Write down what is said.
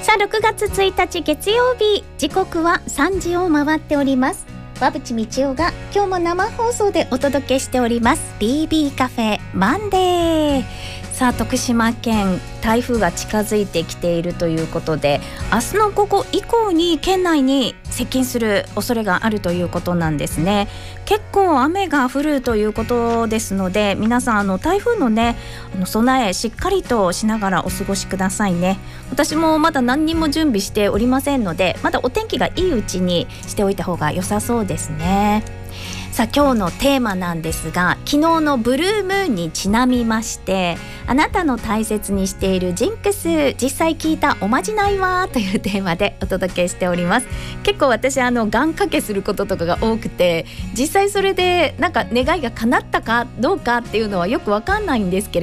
さあ6月1日月曜日、時刻は3時を回っております。馬淵道夫が今日も生放送でお届けしております BB カフェマンデー。さあ徳島県、台風が近づいてきているということで、明日の午後以降に県内に接近する恐れがあるということなんですね。結構雨が降るということですので、皆さん台風のね備えしっかりとしながらお過ごしくださいね。私もまだ何にも準備しておりませんので、まだお天気がいいうちにしておいた方が良さそうですね。さあ今日のテーマなんですが、昨日のブルームーンにちなみまして、あなたの大切にしているジンクス、実際聞いたおまじないはというテーマでお届けしております。結構私願掛けすることとかが多くて、実際それでなんか願いが叶ったかどうかっていうのはよくわかんないんですけれど